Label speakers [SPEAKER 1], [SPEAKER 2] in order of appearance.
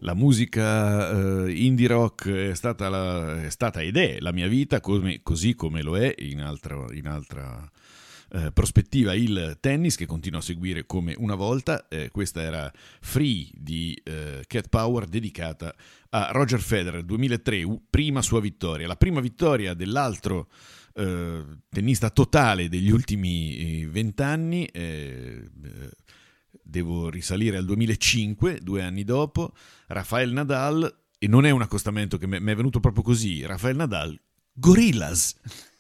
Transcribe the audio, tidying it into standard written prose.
[SPEAKER 1] la musica indie rock è stata ed è la mia vita, così come lo è in altra prospettiva il tennis, che continuo a seguire come una volta. Questa era Free di Cat Power, dedicata a Roger Federer, 2003, prima sua vittoria, la prima vittoria dell'altro tennista totale degli ultimi 20 anni. Devo risalire al 2005, 2 anni dopo, Rafael Nadal, e non è un accostamento che mi è venuto proprio così, Rafael Nadal, Gorillaz.